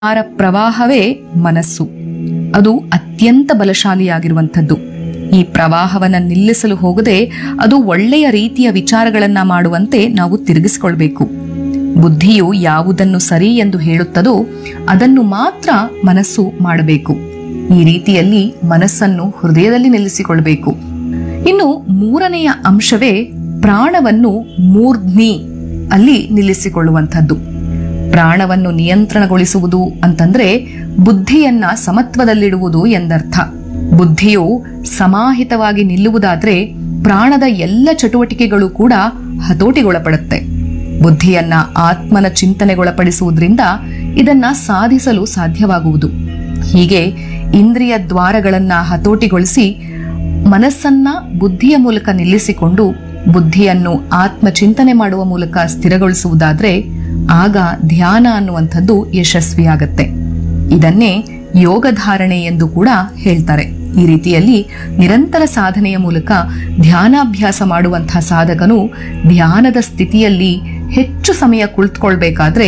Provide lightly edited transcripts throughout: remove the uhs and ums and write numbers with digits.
ಪ್ರವಾಹವೇ ಮನಸ್ಸು. ಅದು ಅತ್ಯಂತ ಬಲಶಾಲಿಯಾಗಿರುವಂಥದ್ದು. ಈ ಪ್ರವಾಹವನ್ನ ನಿಲ್ಲಿಸಲು ಹೋಗದೆ ಅದು ಒಳ್ಳೆಯ ರೀತಿಯ ವಿಚಾರಗಳನ್ನ ಮಾಡುವಂತೆ ನಾವು ತಿರುಗಿಸಿಕೊಳ್ಬೇಕು. ಬುದ್ಧಿಯು ಯಾವುದನ್ನು ಸರಿ ಎಂದು ಹೇಳುತ್ತದೋ ಅದನ್ನು ಮಾತ್ರ ಮನಸ್ಸು ಮಾಡಬೇಕು. ಈ ರೀತಿಯಲ್ಲಿ ಮನಸ್ಸನ್ನು ಹೃದಯದಲ್ಲಿ ನಿಲ್ಲಿಸಿಕೊಳ್ಬೇಕು. ಇನ್ನು ಮೂರನೆಯ ಅಂಶವೇ ಪ್ರಾಣವನ್ನು ಮೂರ್ಧ್ನಿ ಅಲ್ಲಿ ನಿಲ್ಲಿಸಿಕೊಳ್ಳುವಂಥದ್ದು. ಪ್ರಾಣವನ್ನು ನಿಯಂತ್ರಣಗೊಳಿಸುವುದು ಅಂತಂದ್ರೆ ಬುದ್ಧಿಯನ್ನ ಸಮತ್ವದಲ್ಲಿಡುವುದು ಎಂದರ್ಥ. ಬುದ್ಧಿಯು ಸಮಾಹಿತವಾಗಿ ನಿಲ್ಲುವುದಾದ್ರೆ ಪ್ರಾಣದ ಎಲ್ಲ ಚಟುವಟಿಕೆಗಳು ಕೂಡ ಹತೋಟಿಗೊಳಪಡುತ್ತೆ. ಬುದ್ಧಿಯನ್ನ ಆತ್ಮನ ಚಿಂತನೆಗೊಳಪಡಿಸುವುದರಿಂದ ಇದನ್ನ ಸಾಧಿಸಲು ಸಾಧ್ಯವಾಗುವುದು. ಹೀಗೆ ಇಂದ್ರಿಯ ದ್ವಾರಗಳನ್ನ ಹತೋಟಿಗೊಳಿಸಿ ಮನಸ್ಸನ್ನ ಬುದ್ಧಿಯ ಮೂಲಕ ನಿಲ್ಲಿಸಿಕೊಂಡು ಬುದ್ಧಿಯನ್ನು ಆತ್ಮ ಚಿಂತನೆ ಮಾಡುವ ಮೂಲಕ ಸ್ಥಿರಗೊಳಿಸುವುದಾದ್ರೆ ಆಗ ಧ್ಯಾನ ಅನ್ನುವಂಥದ್ದು ಯಶಸ್ವಿಯಾಗತ್ತೆ. ಇದನ್ನೇ ಯೋಗಧಾರಣೆ ಎಂದು ಕೂಡ ಹೇಳ್ತಾರೆ. ಈ ರೀತಿಯಲ್ಲಿ ನಿರಂತರ ಸಾಧನೆಯ ಮೂಲಕ ಧ್ಯಾನಾಭ್ಯಾಸ ಮಾಡುವಂತಹ ಸಾಧಕನು ಧ್ಯಾನದ ಸ್ಥಿತಿಯಲ್ಲಿ ಹೆಚ್ಚು ಸಮಯ ಕುಳಿತುಕೊಳ್ಬೇಕಾದ್ರೆ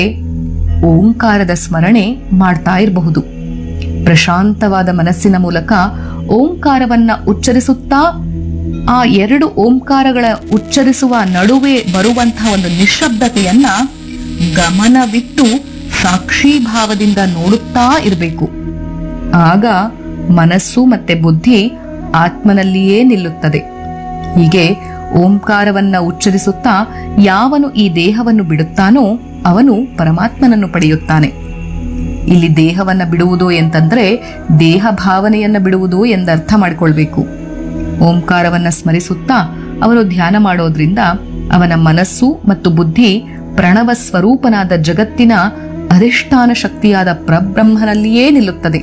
ಓಂಕಾರದ ಸ್ಮರಣೆ ಮಾಡ್ತಾ ಇರಬಹುದು. ಪ್ರಶಾಂತವಾದ ಮನಸ್ಸಿನ ಮೂಲಕ ಓಂಕಾರವನ್ನ ಉಚ್ಚರಿಸುತ್ತಾ ಆ ಎರಡು ಓಂಕಾರಗಳ ಉಚ್ಚರಿಸುವ ನಡುವೆ ಬರುವಂತಹ ಒಂದು ನಿಶ್ಶಬ್ದತೆಯನ್ನ ಗಮನವಿಟ್ಟು ಸಾಕ್ಷೀಭಾವದಿಂದ ನೋಡುತ್ತಾ ಇರಬೇಕು. ಆಗ ಮನಸ್ಸು ಮತ್ತೆ ಬುದ್ಧಿ ಆತ್ಮನಲ್ಲಿಯೇ ನಿಲ್ಲುತ್ತದೆ. ಹೀಗೆ ಓಂಕಾರವನ್ನ ಉಚ್ಚರಿಸುತ್ತಾ ಯಾವನು ಈ ದೇಹವನ್ನು ಬಿಡುತ್ತಾನೋ ಅವನು ಪರಮಾತ್ಮನನ್ನು ಪಡೆಯುತ್ತಾನೆ. ಇಲ್ಲಿ ದೇಹವನ್ನ ಬಿಡುವುದು ಎಂತಂದ್ರೆ ದೇಹ ಭಾವನೆಯನ್ನ ಬಿಡುವುದು ಎಂದರ್ಥ ಮಾಡಿಕೊಳ್ಬೇಕು. ಓಂಕಾರವನ್ನ ಸ್ಮರಿಸುತ್ತಾ ಅವನು ಧ್ಯಾನ ಮಾಡೋದ್ರಿಂದ ಅವನ ಮನಸ್ಸು ಮತ್ತು ಬುದ್ಧಿ ಪ್ರಣವ ಸ್ವರೂಪನಾದ ಜಗತ್ತಿನ ಅಧಿಷ್ಠಾನ ಶಕ್ತಿಯಾದ ಪರಬ್ರಹ್ಮನಲ್ಲಿಯೇ ನಿಲ್ಲುತ್ತದೆ.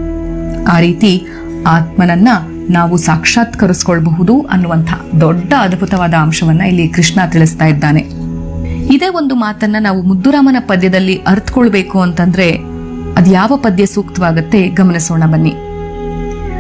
ಆ ರೀತಿ ಆತ್ಮನನ್ನ ನಾವು ಸಾಕ್ಷಾತ್ಕರಿಸಿಕೊಳ್ಳಬಹುದು ಅನ್ನುವಂಥ ದೊಡ್ಡ ಅದ್ಭುತವಾದ ಅಂಶವನ್ನ ಇಲ್ಲಿ ಕೃಷ್ಣ ತಿಳಿಸ್ತಾ ಇದ್ದಾನೆ. ಇದೇ ಒಂದು ಮಾತನ್ನ ನಾವು ಮುದ್ದುರಾಮನ ಪದ್ಯದಲ್ಲಿ ಅರ್ಥಕೊಳ್ಬೇಕು ಅಂತಂದ್ರೆ ಅದ್ಯಾವ ಪದ್ಯ ಸೂಕ್ತವಾಗತ್ತೆ ಗಮನಿಸೋಣ ಬನ್ನಿ.